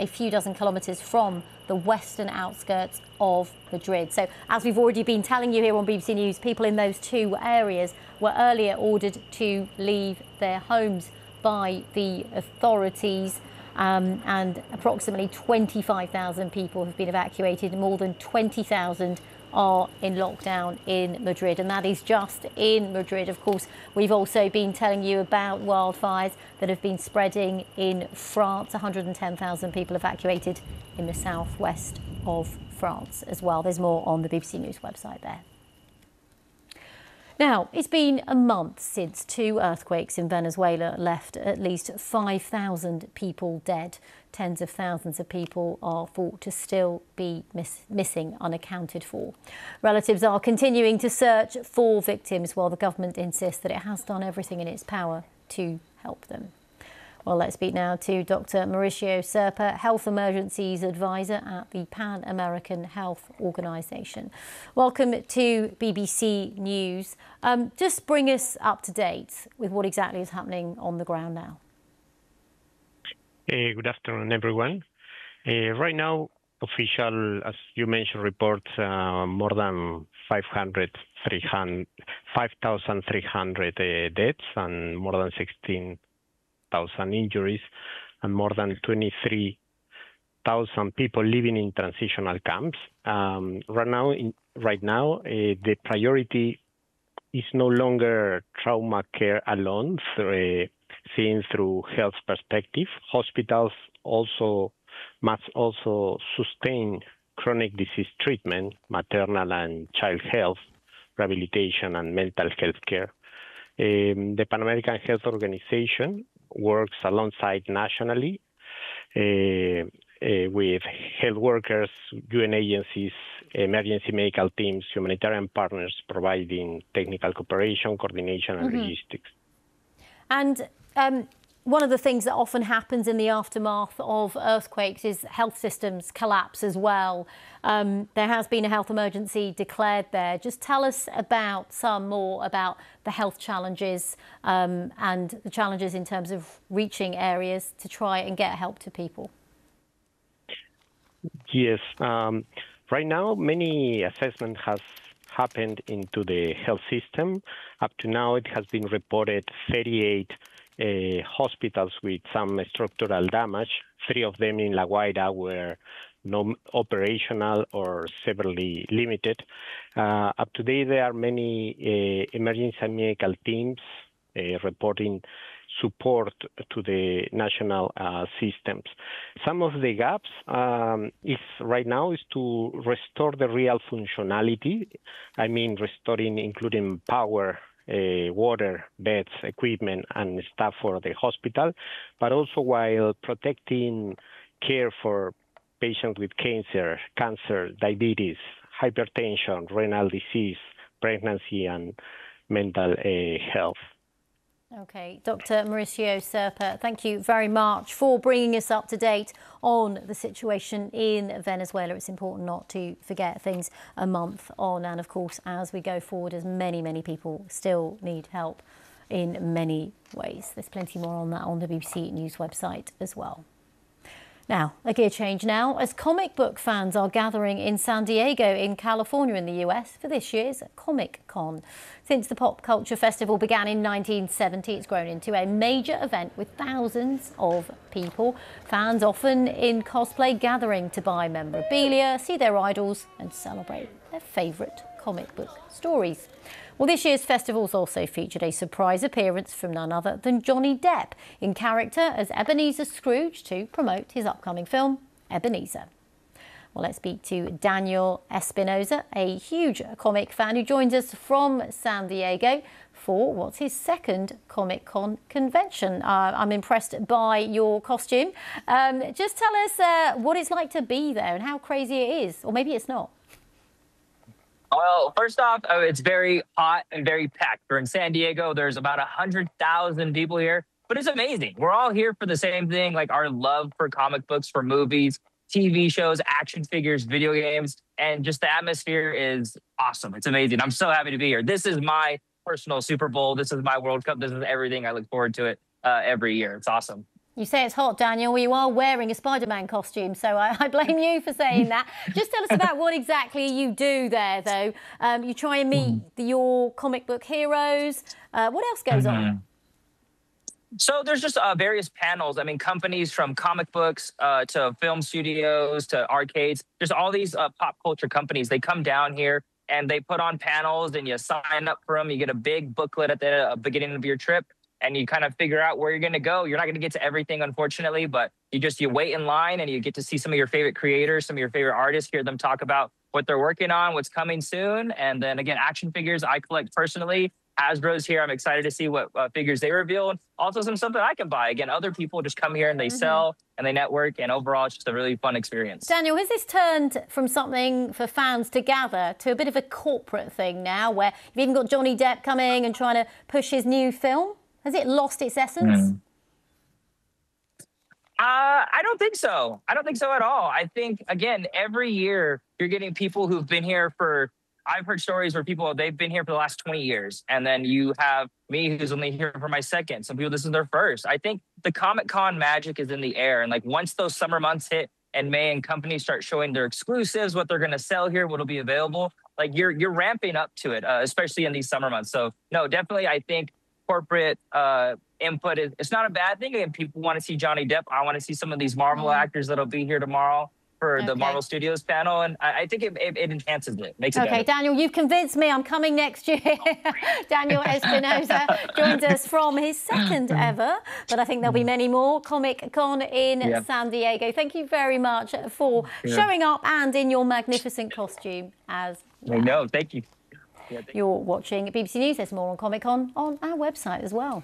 a few dozen kilometres from the western outskirts of Madrid. So, as we've already been telling you here on BBC News, people in those two areas were earlier ordered to leave their homes by the authorities. And approximately 25,000 people have been evacuated. More than 20,000 are in lockdown in Madrid, and that is just in Madrid. Of course, we've also been telling you about wildfires that have been spreading in France. 110,000 people evacuated in the southwest of France as well. There's more on the BBC News website there. Now, it's been a month since two earthquakes in Venezuela left at least 5,000 people dead. Tens of thousands of people are thought to still be missing, unaccounted for. Relatives are continuing to search for victims while the government insists that it has done everything in its power to help them. Well, let's speak now to Dr. Mauricio Serpa, Health Emergencies Advisor at the Pan American Health Organization. Welcome to BBC News. Just bring us up to date with what exactly is happening on the ground now. Good afternoon, everyone. Right now, official, as you mentioned, reports more than 5,300 deaths and more than 16,000 injuries and more than 23,000 people living in transitional camps. Right now, the priority is no longer trauma care alone, seen through health perspective. Hospitals must also sustain chronic disease treatment, maternal and child health, rehabilitation, and mental health care. The Pan American Health Organization works alongside nationally with health workers, UN agencies, emergency medical teams, humanitarian partners, providing technical cooperation, coordination, and logistics. And one of the things that often happens in the aftermath of earthquakes is health systems collapse as well. There has been a health emergency declared there. Just tell us about some more about the health challenges and the challenges in terms of reaching areas to try and get help to people. Yes. Right now, many assessments has happened into the health system. Up to now, it has been reported 38 hospitals with some structural damage. 3 of them in La Guaira were non-operational or severely limited. Up to date, there are many emergency medical teams reporting support to the national systems. Some of the gaps right now is to restore the real functionality. I mean, restoring, including power, water, beds, equipment, and staff for the hospital, but also while protecting care for patients with cancer, diabetes, hypertension, renal disease, pregnancy, and mental health. OK, Dr. Mauricio Serpa, thank you very much for bringing us up to date on the situation in Venezuela. It's important not to forget things a month on. And of course, as we go forward, as many people still need help in many ways. There's plenty more on that on the BBC News website as well. Now, a gear change now, as comic book fans are gathering in San Diego in California in the US for this year's Comic-Con. Since the Pop Culture Festival began in 1970, it's grown into a major event with thousands of people. Fans often in cosplay gathering to buy memorabilia, see their idols and celebrate their favourite comic book stories. Well, this year's festival's also featured a surprise appearance from none other than Johnny Depp in character as Ebenezer Scrooge to promote his upcoming film, Ebenezer. Well, let's speak to Daniel Espinosa, a huge comic fan who joins us from San Diego for what's his second Comic-Con convention. I'm impressed by your costume. Just tell us what it's like to be there and how crazy it is, or maybe it's not. Well, first off, it's very hot and very packed. We're in San Diego. There's about 100,000 people here, but it's amazing. We're all here for the same thing, like our love for comic books, for movies, TV shows, action figures, video games, and just the atmosphere is awesome. It's amazing. I'm so happy to be here. This is my personal Super Bowl. This is my World Cup. This is everything. I look forward to it every year. It's awesome. You say it's hot, Daniel. Well, you are wearing a Spider-Man costume, so I blame you for saying that. Just tell us about what exactly you do there, though. You try and meet your comic book heroes. What else goes on? So there's just various panels. I mean, companies from comic books to film studios to arcades. There's all these pop culture companies. They come down here and they put on panels, and you sign up for them. You get a big booklet at the beginning of your trip, and you kind of figure out where you're going to go. You're not going to get to everything, unfortunately, but you wait in line and you get to see some of your favorite creators, some of your favorite artists, hear them talk about what they're working on, what's coming soon. And then again, action figures I collect personally. Hasbro's here. I'm excited to see what figures they reveal. And also something I can buy. Again, other people just come here and they sell and they network. And overall, it's just a really fun experience. Daniel, has this turned from something for fans to gather to a bit of a corporate thing now, where you've even got Johnny Depp coming and trying to push his new film? Has it lost its essence? I don't think so. I don't think so at all. I think, again, every year you're getting people who've been here for, I've heard stories where people, they've been here for the last 20 years. And then you have me who's only here for my second. Some people, this is their first. I think the Comic-Con magic is in the air. And like once those summer months hit in May and companies start showing their exclusives, what they're going to sell here, what'll be available, like you're ramping up to it, especially in these summer months. So no, definitely, I think corporate input it's not a bad thing. And people want to see Johnny Depp. I want to see some of these Marvel actors that'll be here tomorrow for the Marvel Studios panel, and I think it enhances it, makes it better. Okay, Daniel, you've convinced me. I'm coming next year. Daniel Espinosa joins us from his second ever, but I think there'll be many more, Comic-Con in San Diego. Thank you very much for showing up and in your magnificent costume as well. No, thank you. You're watching BBC News. There's more on Comic-Con on our website as well.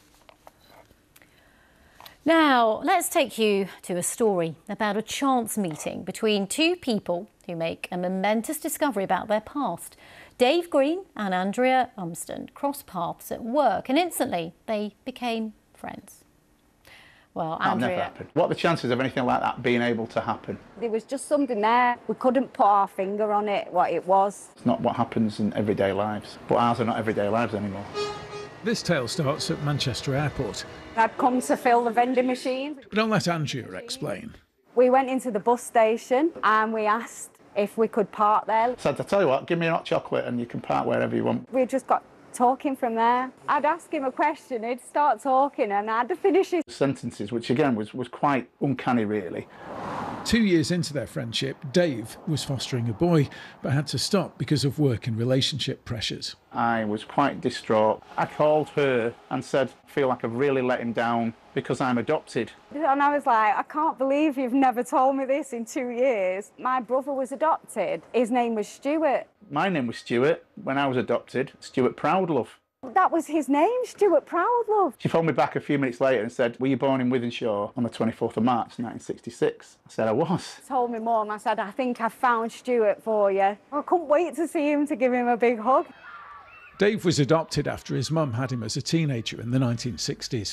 Now, let's take you to a story about a chance meeting between two people who make a momentous discovery about their past. Dave Green and Andrea Umston crossed paths at work, and instantly they became friends. Well, Andrea... Never happened. What are the chances of anything like that being able to happen? There was just something there. We couldn't put our finger on it, what it was. It's not what happens in everyday lives, but ours are not everyday lives anymore. This tale starts at Manchester Airport. I'd come to fill the vending machines. But I'll let Andrea explain. We went into the bus station and we asked if we could park there. Said, I tell you what, give me a hot chocolate and you can park wherever you want. We just got talking from there. I'd ask him a question, he'd start talking and I'd finish his sentences, which again was quite uncanny, really. 2 years into their friendship, Dave was fostering a boy, but had to stop because of work and relationship pressures. I was quite distraught. I called her and said, I feel like I've really let him down because I'm adopted. And I was like, I can't believe you've never told me this in 2 years. My brother was adopted. His name was Stuart. My name was Stuart. When I was adopted, Stuart Proudlove. That was his name, Stuart Proudlove. She phoned me back a few minutes later and said, were you born in Wythenshawe on the 24th of March, 1966? I said, I was. Told me Mum, I said, I think I found Stuart for you. I couldn't wait to see him, to give him a big hug. Dave was adopted after his mum had him as a teenager in the 1960s.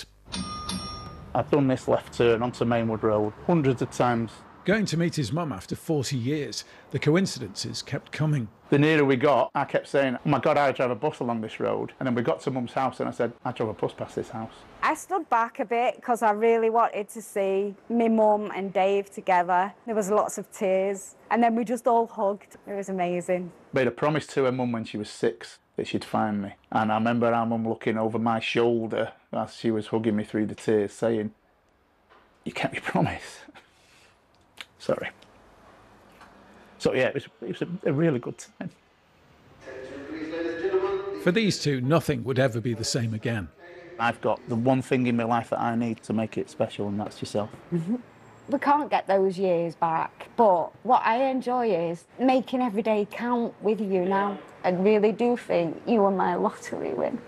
I've done this left turn onto Mainwood Road hundreds of times. Going to meet his mum after 40 years, the coincidences kept coming. The nearer we got, I kept saying, oh my God, I drive a bus along this road. And then we got to Mum's house and I said, I drove a bus past this house. I stood back a bit because I really wanted to see me mum and Dave together. There was lots of tears. And then we just all hugged. It was amazing. Made a promise to her mum when she was 6 that she'd find me. And I remember our mum looking over my shoulder as she was hugging me through the tears, saying, you kept your promise. Sorry. So yeah, it was a really good time. For these two, nothing would ever be the same again. I've got the one thing in my life that I need to make it special, and that's yourself. We can't get those years back, but what I enjoy is making every day count with you now. I really do think you are my lottery win.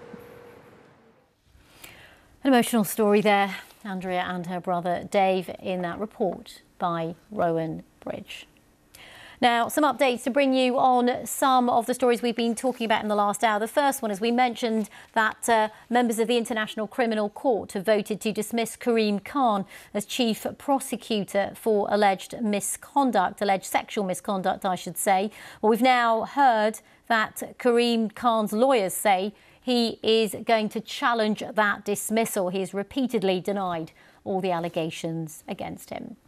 An emotional story there, Andrea and her brother Dave, in that report by Rowan Bridge. Now, some updates to bring you on some of the stories we've been talking about in the last hour. The first one, as we mentioned, that members of the International Criminal Court have voted to dismiss Karim Khan as chief prosecutor for alleged sexual misconduct, I should say. Well, we've now heard that Karim Khan's lawyers say he is going to challenge that dismissal. He has repeatedly denied all the allegations against him.